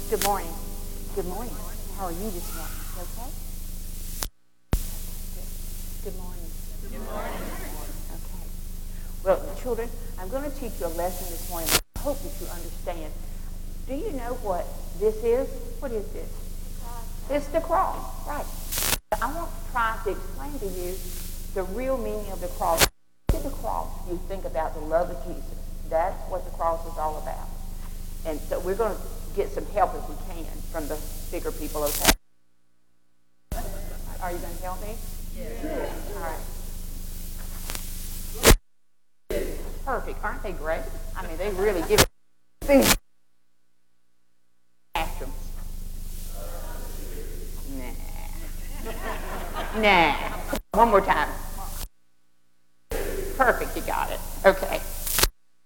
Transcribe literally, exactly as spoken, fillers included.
Good morning. Good morning. How are you this morning? You okay? Good. Good morning. Good morning. Okay. Well, children, I'm going to teach you a lesson this morning. I hope that you understand. Do you know what this is? What is this? The cross. It's the cross, right. I want to try to explain to you the real meaning of the cross. Look at the cross. You think about the love of Jesus. That's what the cross is all about. And so we're going to get some help if we can from the bigger people, okay? Are you going to help me? Yes. All right. Perfect. Aren't they great? I mean, they really give it things. Nah. Nah. One more time. Perfect. You got it. Okay.